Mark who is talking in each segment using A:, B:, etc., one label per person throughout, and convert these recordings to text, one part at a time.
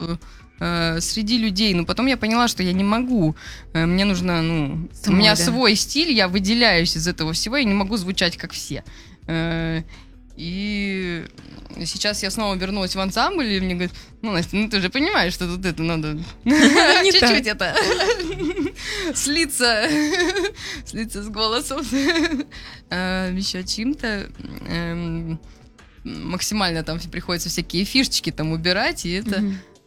A: среди людей, но потом я поняла, что я не могу. Мне нужно, у меня свой стиль, я выделяюсь из этого всего, я не могу звучать как все. И сейчас я снова вернулась в ансамбль, и мне говорят, Настя, ты же понимаешь, что тут это надо чуть-чуть это слиться с голосом, еще чем-то. Максимально там приходится всякие фишечки там убирать, и это...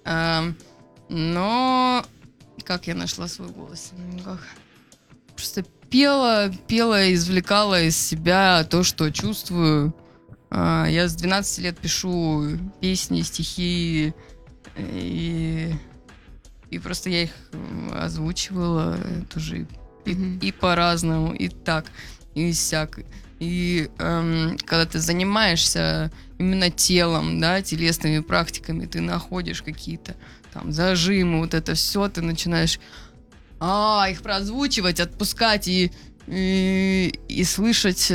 A: Но как я нашла свой голос? Просто пела, извлекала из себя то, что чувствую. Я с 12 лет пишу песни, стихи, и просто я их озвучивала тоже и по-разному, и так, и сяк. И когда ты занимаешься именно телом, да, телесными практиками, ты находишь какие-то там зажимы, вот это все, ты начинаешь их прозвучивать, отпускать и слышать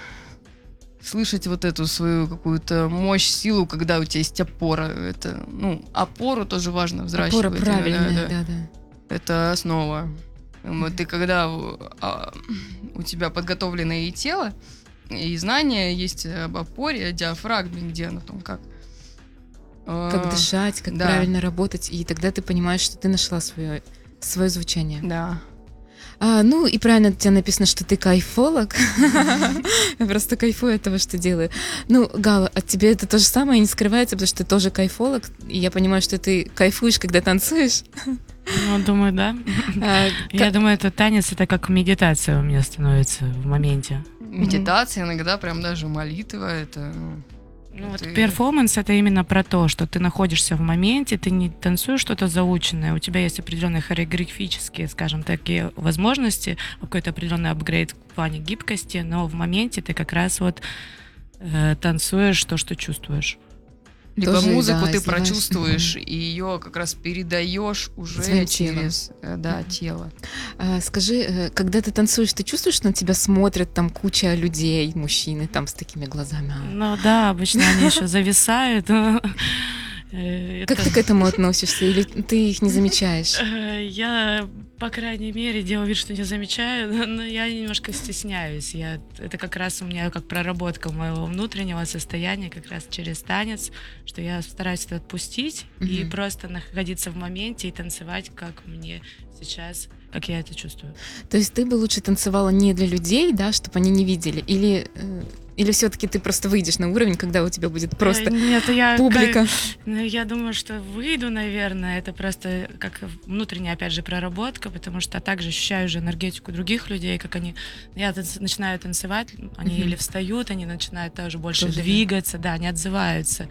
A: вот эту свою какую-то мощь, силу, когда у тебя есть опора. Это, опору тоже важно взращивать.
B: Опора правильная, да.
A: Это основа. Ты когда у тебя подготовленное и тело, и знания есть об опоре, о диафрагме, где оно там, как
B: дышать, как правильно работать, и тогда ты понимаешь, что ты нашла свое звучание.
A: Да.
B: И правильно у тебя написано, что ты кайфолог. Я просто кайфую от того, что делаю. Гала, от тебя это то же самое не скрывается, потому что ты тоже кайфолог, и я понимаю, что ты кайфуешь, когда танцуешь.
C: Думаю, да. Я думаю, это танец, это как медитация у меня становится в моменте.
A: Медитация, иногда прям даже молитва, это...
C: перформанс — это именно про то, что ты находишься в моменте, ты не танцуешь что-то заученное, у тебя есть определенные хореографические, скажем, такие возможности, какой-то определенный апгрейд в плане гибкости, но в моменте ты как раз танцуешь то, что чувствуешь.
A: Либо тоже, музыку ты прочувствуешь, и ее как раз передаешь уже своим через тело.
B: Скажи, когда ты танцуешь, ты чувствуешь, что на тебя смотрят там куча людей, мужчины там с такими глазами?
C: Да, обычно они еще зависают.
B: Как ты к этому относишься? Или ты их не замечаешь?
C: Я, по крайней мере, делаю вид, что не замечаю, но я немножко стесняюсь. Это как раз у меня как проработка моего внутреннего состояния, как раз через танец, что я стараюсь это отпустить и просто находиться в моменте и танцевать, как мне сейчас, как я это чувствую.
B: То есть ты бы лучше танцевала не для людей, да, чтобы они не видели? Или все-таки ты просто выйдешь на уровень, когда у тебя будет просто публика?
C: Я думаю, что выйду, наверное. Это просто как внутренняя, опять же, проработка, потому что также ощущаю уже энергетику других людей, как они... Я начинаю танцевать, они или встают, они начинают тоже больше двигаться, они отзываются.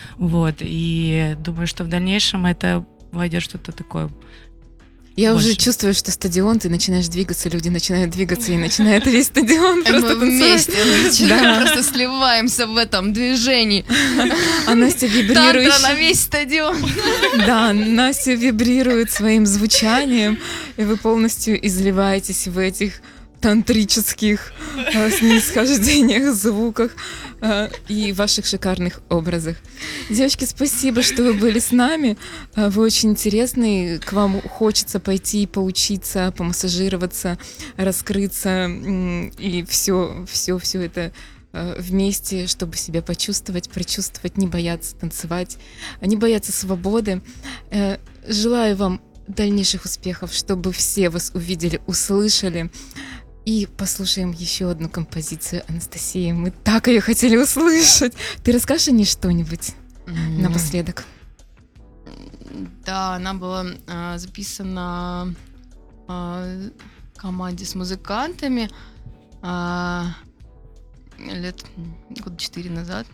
C: И думаю, что в дальнейшем это войдет что-то такое...
B: Я уже чувствую, что стадион, ты начинаешь двигаться, люди начинают двигаться, и начинает весь стадион просто
A: мы вместе просто сливаемся в этом движении.
B: А Настя вибрирует.
A: Тантра на весь стадион.
B: Да, Настя вибрирует своим звучанием, и вы полностью изливаетесь в этих тантрических снисхождениях, звуках и ваших шикарных образах. Девочки, спасибо, что вы были с нами. Вы очень интересные. К вам хочется пойти поучиться, помассажироваться, раскрыться и все это вместе, чтобы себя почувствовать, прочувствовать, не бояться танцевать, не бояться свободы. Желаю вам дальнейших успехов, чтобы все вас увидели, услышали. И послушаем еще одну композицию Анастасии. Мы так ее хотели услышать. Ты расскажешь о ней что-нибудь напоследок?
A: Да, она была записана в команде с музыкантами года 4 назад.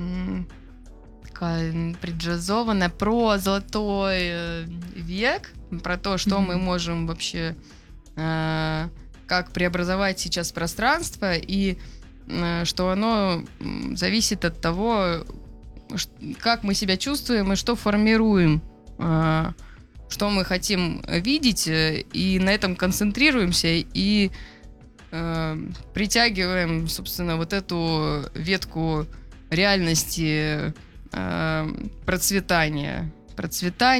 A: Такая преджазованная, про золотой век, про то, что мы можем вообще... как преобразовать сейчас пространство, и что оно зависит от того, как мы себя чувствуем и что формируем, что мы хотим видеть, и на этом концентрируемся, и притягиваем, собственно, вот эту ветку реальности процветания,